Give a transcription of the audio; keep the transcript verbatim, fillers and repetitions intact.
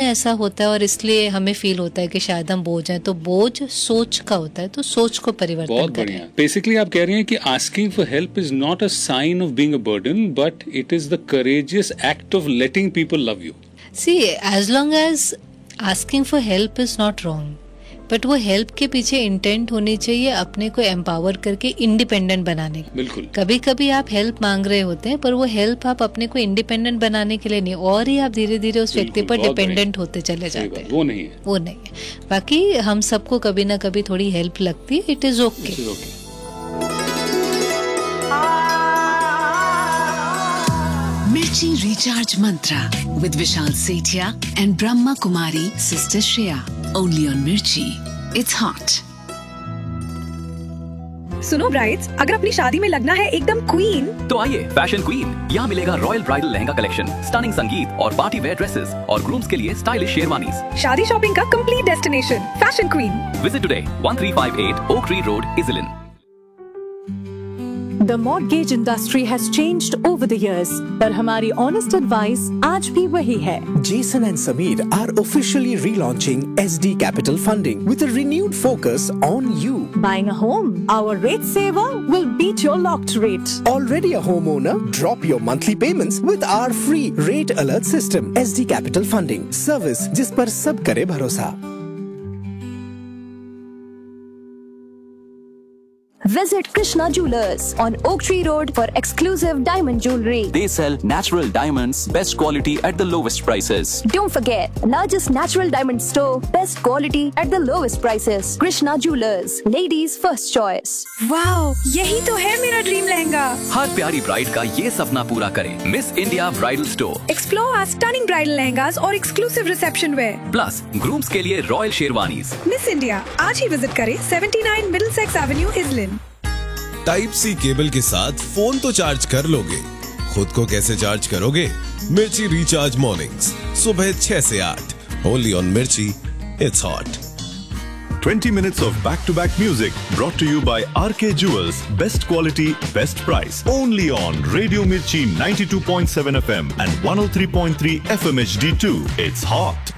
ऐसा होता है और इसलिए हमें फील होता है कि शायद हम बोझ हैं, तो बोझ सोच का होता है, तो सोच को परिवर्तन करें। बहुत बढ़िया। बेसिकली आप कह रहे हैं कि asking for help is not a sign of being a burden, but it is the courageous act of letting people love you. C, as long as asking for help is not wrong, but वो help के पीछे intent होनी चाहिए अपने को empower करके independent बनाने की। बिल्कुल। कभी कभी आप हेल्प मांग रहे होते हैं, पर वो हेल्प आप अपने को इंडिपेंडेंट बनाने के लिए नहीं, और ही आप धीरे धीरे उस व्यक्ति पर डिपेंडेंट होते चले जाते हैं। वो नहीं है, वो नहीं है। बाकी हम सबको कभी ना कभी थोड़ी हेल्प लगती है, इट इज ओके। मिर्ची recharge Mantra with Vishal Sethia and Brahma Kumari sister Shreya, only on मिर्ची, इट्स हॉट। सुनो ब्राइड्स, अगर अपनी शादी में लगना है एकदम क्वीन, तो आइए फैशन क्वीन। यहाँ मिलेगा royal bridal lehenga collection, stunning संगीत और पार्टी वेयर ड्रेसेस, और ग्रूम्स के लिए स्टाइलिश शेरवानीज। शादी शॉपिंग का complete destination, fashion queen. Visit today, one three five eight oak tree road, इजलिन। The mortgage industry has changed over the years, पर हमारी honest advice आज भी वही है। Jason and Sameer are officially relaunching S D Capital Funding with a renewed focus on you. Buying a home, our rate saver will beat your locked rate. Already a homeowner? Drop your monthly payments with our free rate alert system. S D Capital Funding, service जिस पर सब करे भरोसा। Visit Krishna Jewelers on Oak Tree Road for exclusive diamond jewelry. They sell natural diamonds, best quality at the lowest prices. Don't forget, largest natural diamond store, best quality at the lowest prices. Krishna Jewelers, ladies first choice. Wow, यही तो है मेरा dream lehenga. हर प्यारी bride का ये सपना पूरा करें। Miss India bridal store. Explore our stunning bridal lehengas और exclusive reception wear. Plus grooms के लिए रॉयल शेरवानीज। मिस इंडिया, आज ही विजिट करें seventy nine Middlesex Avenue, इजलिन। Type सी केबल के साथ फोन तो चार्ज कर लोगे, खुद को कैसे चार्ज करोगे? मिर्ची रिचार्ज मॉर्निंग्स, सुबह छह से आठ, ओनली ऑन मिर्ची, it's hot. twenty minutes of back-to-back music brought to you by R K Jewels. Best quality, best price. Only on Radio Mirchi ninety-two point seven F M and one oh three point three F M H D two. It's hot.